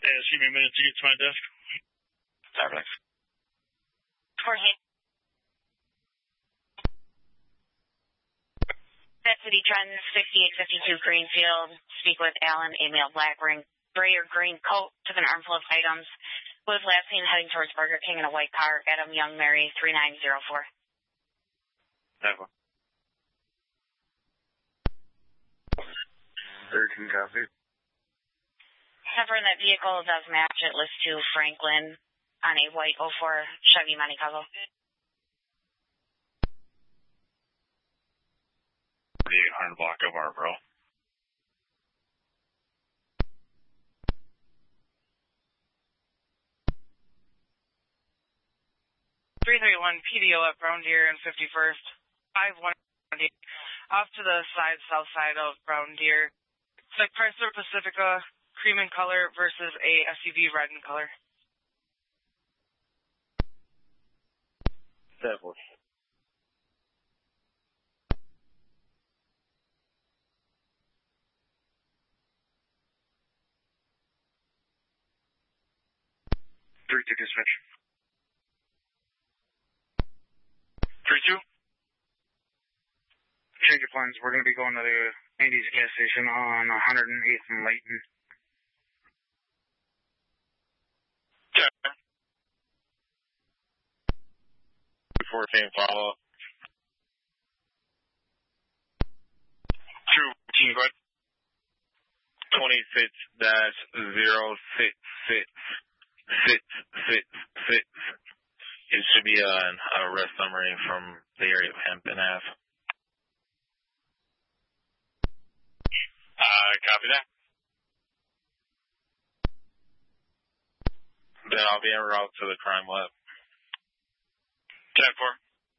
just give me a minute to get to my desk. Fabulous. Jorge. That City Trends, 6852 Greenfield. Speak with Alan, a male black gray or green coat, took an armful of items. Was last seen heading towards Burger King in a white car. Adam Young Mary, 3904. Never. Burger King copy. Number in that vehicle does match. It lists to Franklin on a white 04 Chevy Monte Carlo. 4800 block of Arboro. PDO at Brown Deer and 51st. 5120. Off to the south side of Brown Deer. It's like Chrysler Pacifica, cream in color versus a SUV red in color. Several. Three to dispatch. 3-2. Change your plans. We're going to be going to the Andy's gas station on 108th and Layton. Okay. 14 follow. True. Team, go ahead. 26-06666. It should be an arrest summary from the area of Hempton Ave. Copy that. Then I'll be en route to the crime lab. 10-4.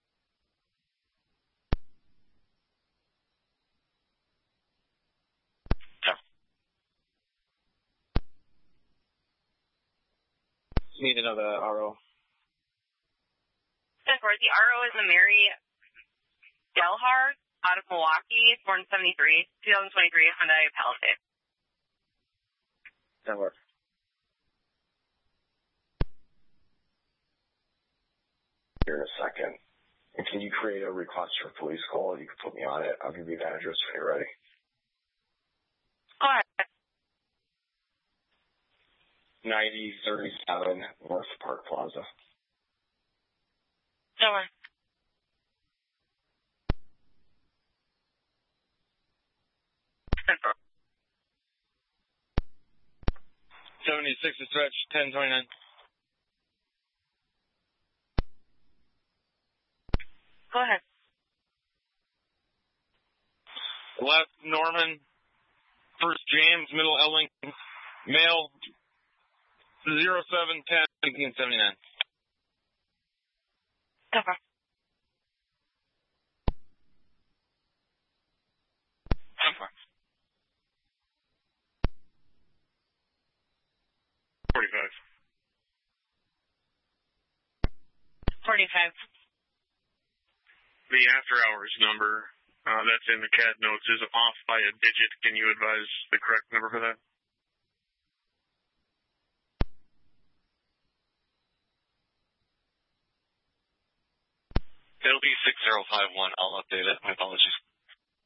Need another RO. The RO is a Mary Delhar out of Milwaukee, born 2023 Hyundai Palisade. That works. Here in a second. And can you create a request for police call? You can put me on it. I'll give you the address when you're ready. Go ahead. 9037 North Park Plaza. Sure. 76 to stretch, 1029. Go ahead. Left Norman, first James, middle Ellington, male 0710-1979. Okay. Okay. 45. 45. The after hours number that's in the CAD notes is off by a digit. Can you advise the correct number for that? It'll be 6051. I'll update it. My apologies.